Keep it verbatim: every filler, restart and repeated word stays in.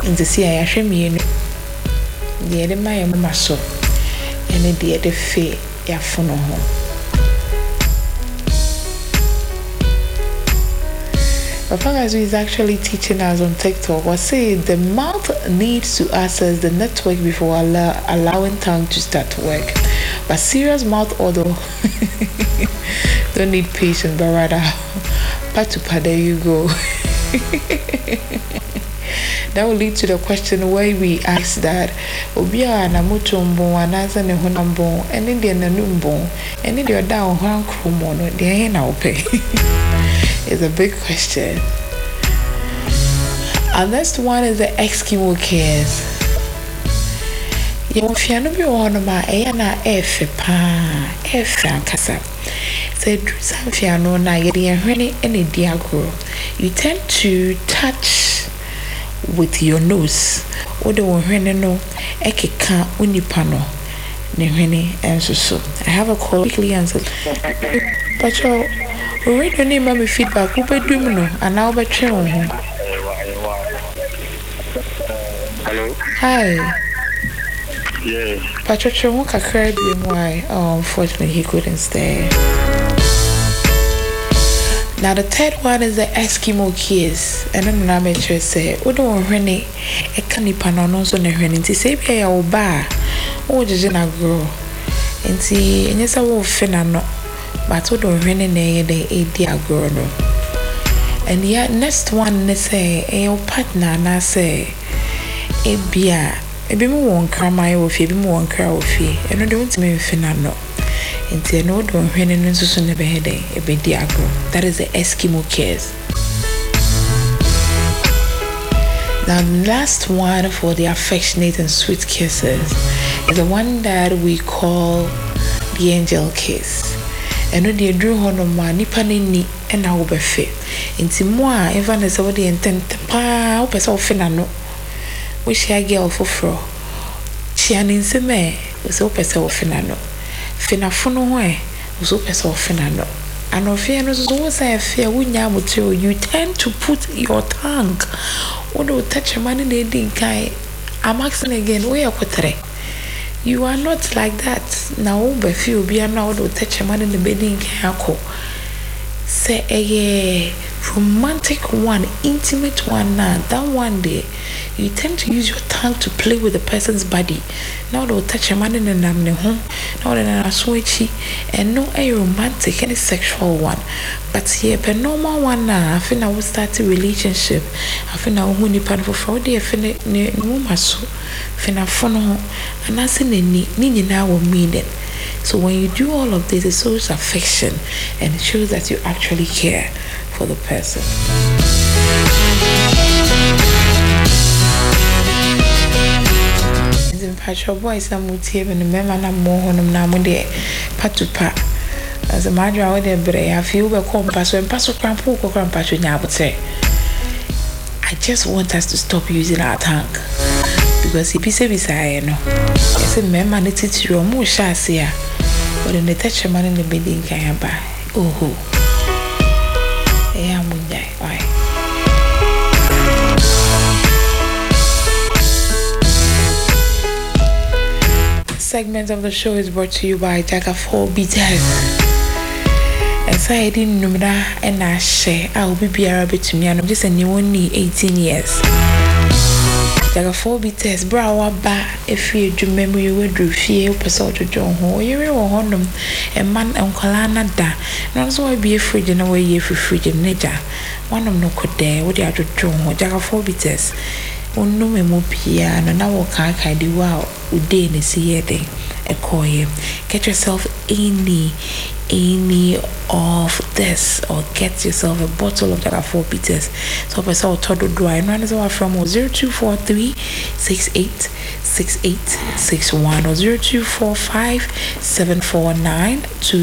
nti si a yahwe mienu de de maye mama so ene de de fe yafono ho. Papagazu is actually teaching us on TikTok. What say the mouth needs to access the network before allow, allowing tongue to start work. But serious mouth odor don't need patience, but rather patupa, there you go. That will lead to the question where we ask that Obia na mutumbo anaza ne honambo ene de nanumbo ene de oda ohwan kromo no de he na ope. It's a big question. Our next one is the Eskimo kiss. You fiano bi wono ma e na efe pa efe ankasa. Say some fiano na ye de hwene ene di agro. You tend to touch with your nose. Odo hwene no ekeka unipa no ne hwene enso so. I have a call quickly answer. But you already don't need my feedback. Who be doing no? And now be trying. Hello. Hi. Yeah. But you won't cry be why. Oh, unfortunately, he couldn't stay. Now the third one is the Eskimo kiss. And then I make sure say, "Oh, don't rene. I can't even know so ne rene. Ti say be ya oba. Oh, just na grow. And see, and yes, I will finna no. But we don't really need the idea girl. And yet next one they say a partner na say a bia a bit more one car my or a bit more one car of fee and I don't mean finna no until no don't really know so soon a bit diagram. That is the Eskimo kiss. Now the last one for the affectionate and sweet kisses is the one that we call the angel kiss. And when you drew on ma nipa ni and how be fit. Inti moi even as what the intent pa o pesa ofina no. We share girl for fro. She an inseme was o pesa ofina no. Fina fono ho was o pesa ofina no. And of fear no so say fear wunya mutio you tend to put your tongue. When you touch a man in the din kai I'm asking again where you You are not like that. Now, if you be now to touch a man in the bedding, say a romantic one, intimate one. Now, that one day, you tend to use your tongue to play with the person's body. Now, to touch a man in the namne home, now then a switchy, and no a romantic, any sexual one. But here, but normal one now, I think I will start a relationship. I think I will need for Friday, I think no maso. Fina fono and that's in ni ni now will mean it. So when you do all of this, it shows affection and it shows that you actually care for the person. In fact, your boys are motive and remember na more on them now de patupa. As a matter of the bray, I feel we come pass when pass crampo or crampash when I would say. I just want us to stop using our tongue. Because if you say beside, no, it's a member and it's your more chassis, but in the touch a man in the building can buy. Oh, yeah, why? Segment of the show is brought to you by Jaga four Beaters. And so I didn't know that, and I share. I will be a rabbit to me, and I'm just a new only eighteen years. Jaga four Beaters, bra ba if you do remember you would refuse person to join ho you were honum and man and colana da not so I be a fridge in a way you for fridge in nature one of no could there what you have to join ho Jaga four Beaters on no me mo piano and now can I do wow uday ne see day a coy get yourself any any of this or get yourself a bottle of Jaga four Beaters. So if I saw Todo Dry and run as from zero two four three six eight six eight six one or zero two four five seven four nine two